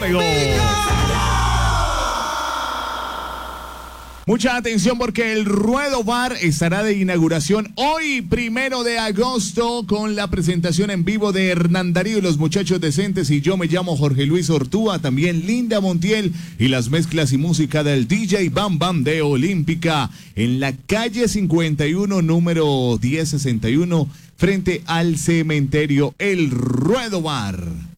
cargo. Mucha atención porque el Ruedo Bar estará de inauguración hoy, 1 de agosto, con la presentación en vivo de Hernán Darío y los Muchachos Decentes, y yo me llamo Jorge Luis Ortúa, también Linda Montiel, y las mezclas y música del DJ Bam Bam de Olímpica, en la calle 51, número 1061, frente al cementerio El Ruedo Bar.